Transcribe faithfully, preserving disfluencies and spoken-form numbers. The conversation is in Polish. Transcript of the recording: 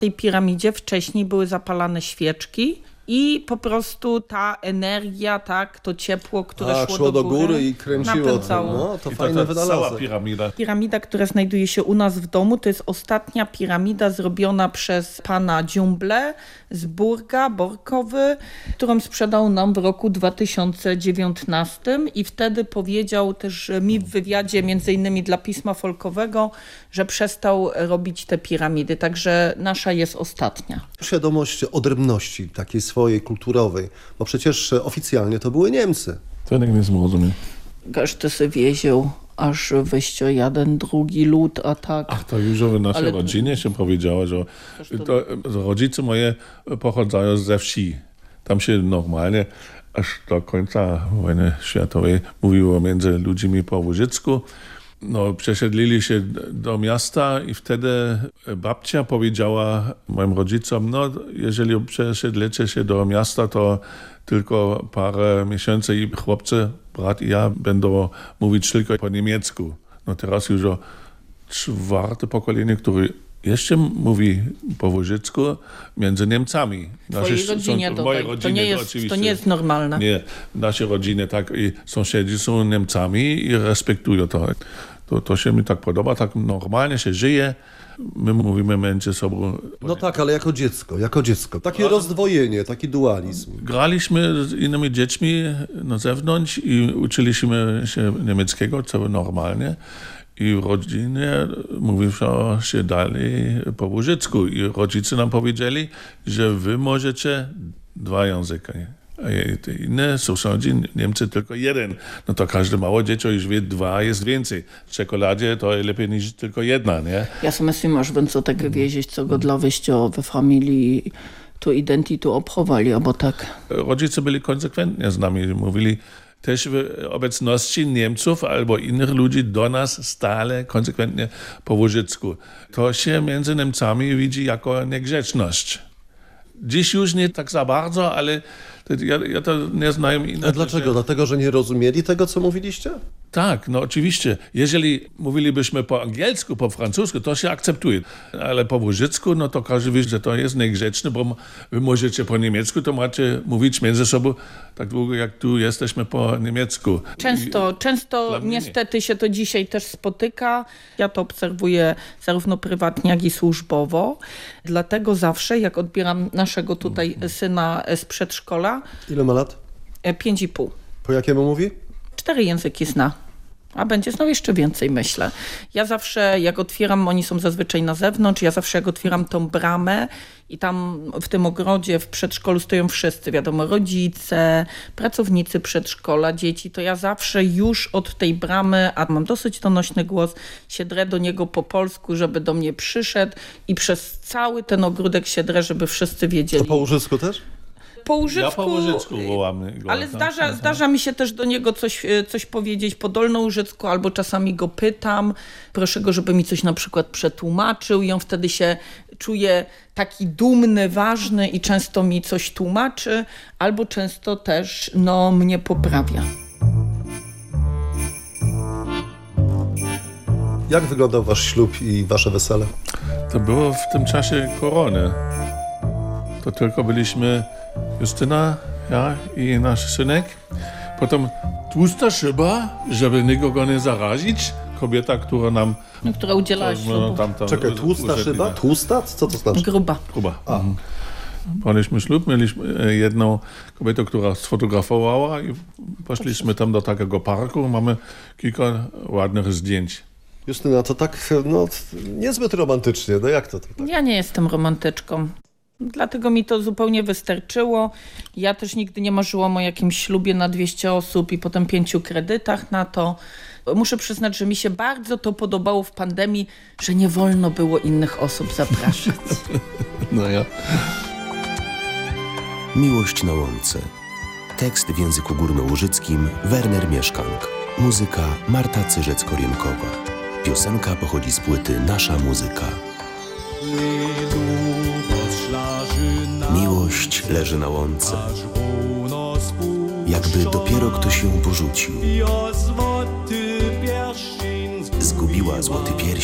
W tej piramidzie wcześniej były zapalane świeczki i po prostu ta energia, tak, to ciepło, które A, szło, szło do, do góry, góry i kręciło. napędzało. No, to I fajny to, to cała wynalazek. piramida. Piramida, która znajduje się u nas w domu, to jest ostatnia piramida zrobiona przez pana Dziumble z Burga, Borkowy, którą sprzedał nam w roku dwa tysiące dziewiętnastym i wtedy powiedział też mi w wywiadzie, między innymi dla Pisma Folkowego, że przestał robić te piramidy, także nasza jest ostatnia. Świadomość odrębności takiej swojej, kulturowej, bo przecież oficjalnie to były Niemcy. To nikt nie zrozumie. Każdy se wiedział, aż wyjście jeden, drugi lud, a tak. Ach, to już w naszej Ale- rodzinie się powiedziało, że to, rodzice moje pochodzają ze wsi. Tam się normalnie aż do końca wojny światowej mówiło między ludźmi po łużycku. No, przesiedlili się do miasta i wtedy babcia powiedziała moim rodzicom, no jeżeli przesiedlicie się do miasta, to tylko parę miesięcy i chłopcy, brat i ja będą mówić tylko po niemiecku. No teraz już o czwarte pokolenie, które jeszcze mówi po łużycku między Niemcami. W twojej rodzinie, są, to, w mojej to, rodzinie nie to jest, oczywiście. to nie jest normalne. Nie, w naszej rodzinie tak i sąsiedzi są Niemcami i respektują to. To, to się mi tak podoba, tak normalnie się żyje. My mówimy między sobą. No tak, ale jako dziecko, jako dziecko. Takie rozdwojenie, taki dualizm. Graliśmy z innymi dziećmi na zewnątrz i uczyliśmy się niemieckiego, co normalnie. I w rodzinie mówiło się dalej po łużycku. I rodzice nam powiedzieli, że wy możecie dwa języki. A te inne sąsiedzi, Niemcy tylko jeden. No to każde małe dziecko już wie, dwa jest więcej. W czekoladzie to lepiej niż tylko jedna, nie? Ja si myslím, až ven co tak wiedzieć, co go dla wyjścia we familii tu identitu obchowali, albo tak. Rodzice byli konsekwentnie z nami, mówili też w obecności Niemców albo innych ludzi do nas stale konsekwentnie po łużycku. To się między Niemcami widzi jako niegrzeczność. Dziś już nie tak za bardzo, ale to, ja, ja to nie znam inaczej. A dlaczego? Dlatego, że nie rozumieli tego, co mówiliście? Tak, no oczywiście. Jeżeli mówilibyśmy po angielsku, po francusku, to się akceptuje. Ale po łużycku, no to każdy wie, że to jest niegrzeczne, bo wy możecie po niemiecku, to macie mówić między sobą tak długo, jak tu jesteśmy po niemiecku. Często, często dla mnie nie. niestety się to dzisiaj też spotyka. Ja to obserwuję zarówno prywatnie, jak i służbowo. Dlatego zawsze, jak odbieram naszego tutaj syna z przedszkola, Ile ma lat? e, pięć i pół. Po jakiemu mówi? Cztery języki zna. A będzie znał jeszcze więcej, myślę. Ja zawsze, jak otwieram, oni są zazwyczaj na zewnątrz, ja zawsze jak otwieram tą bramę i tam w tym ogrodzie, w przedszkolu stoją wszyscy, wiadomo, rodzice, pracownicy przedszkola, dzieci, to ja zawsze już od tej bramy, a mam dosyć donośny głos, się drę do niego po polsku, żeby do mnie przyszedł i przez cały ten ogródek się drę, żeby wszyscy wiedzieli. To po łużysku też? Po łużycku, Ja po łużycku wołamy go. ale tak? zdarza, zdarza mi się też do niego coś, e, coś powiedzieć po dolnołużycku, albo czasami go pytam, proszę go, żeby mi coś na przykład przetłumaczył i on wtedy się czuje taki dumny, ważny i często mi coś tłumaczy, albo często też no, mnie poprawia. Jak wyglądał wasz ślub i wasze wesele? To było w tym czasie korony. To tylko byliśmy Justyna, ja i nasz synek. Potem tłusta szyba, żeby nikogo nie zarazić. Kobieta, która nam... No, która udziela ślubu. tam, tam, Czekaj, tłusta urzędniła. szyba? Tłusta? Co to znaczy? Gruba. Kuba. Mhm. Braliśmy ślub, mieliśmy jedną kobietę, która sfotografowała i poszliśmy tam do takiego parku. Mamy kilka ładnych zdjęć. Justyna, to tak, no, niezbyt romantycznie. No jak to? to tak? Ja nie jestem romantyczką. Dlatego mi to zupełnie wystarczyło. Ja też nigdy nie marzyłam o jakimś ślubie na dwieście osób i potem pięciu kredytach na to. Muszę przyznać, że mi się bardzo to podobało w pandemii, że nie wolno było innych osób zapraszać. No ja. Miłość na łące. Tekst w języku górnołużyckim Werner Mieszkank. Muzyka Marta Cyrzec-Korienkowa. Piosenka pochodzi z płyty Nasza Muzyka. Miłość leży na łące. Jakby dopiero ktoś ją porzucił. Zgubiła złoty pierścień.